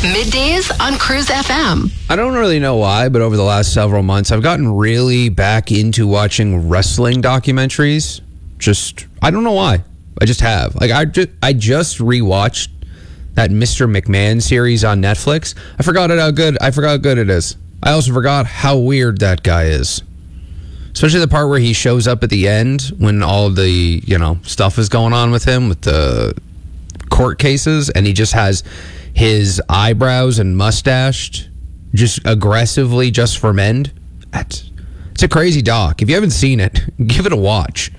Middays on Cruise FM. I don't really know why, but over the last several months, I've gotten really back into watching wrestling documentaries. I don't know why. I just have. I just rewatched that Mr. McMahon series on Netflix. I forgot how good it is. I also forgot how weird that guy is. Especially the part where he shows up at the end when all the, stuff is going on with him with the court cases, and he just has his eyebrows and mustache just aggressively just for men. It's a crazy doc. If you haven't seen it, give it a watch.